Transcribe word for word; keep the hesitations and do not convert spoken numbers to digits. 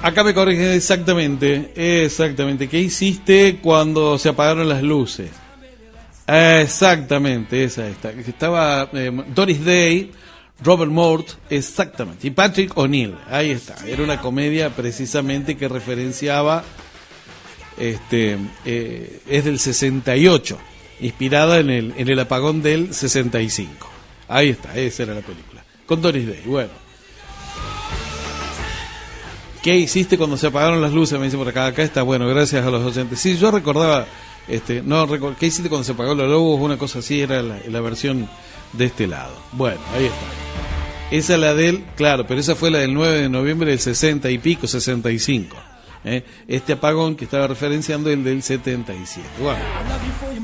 Acá me corrigen exactamente, exactamente. ¿Qué hiciste cuando se apagaron las luces? Exactamente, esa está. Estaba eh, Doris Day, Robert Mort, exactamente, y Patrick O'Neill. Ahí está. Era una comedia precisamente que referenciaba, este, eh, es del sesenta y ocho, inspirada en el en el apagón del sesenta y cinco. Ahí está, esa era la película. Con Doris Day. Bueno. ¿Qué hiciste cuando se apagaron las luces? Me dice por acá, acá está, bueno, gracias a los oyentes. Sí, yo recordaba, este, no, record, ¿qué hiciste cuando se apagaron los lobos? Una cosa así, era la, la versión de este lado. Bueno, ahí está. Esa es la del, claro, pero esa fue la del nueve de noviembre del sesenta y pico, sesenta y cinco. ¿eh? Este apagón que estaba referenciando el del setenta y siete. Bueno.